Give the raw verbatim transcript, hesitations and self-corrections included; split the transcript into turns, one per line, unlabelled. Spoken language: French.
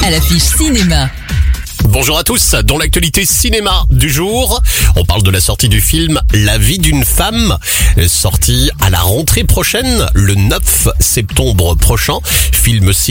à l'affiche cinéma.
Bonjour à tous, dans l'actualité cinéma du jour, on parle de la sortie du film La vie d'une femme, sorti à la rentrée prochaine, le neuf septembre prochain, film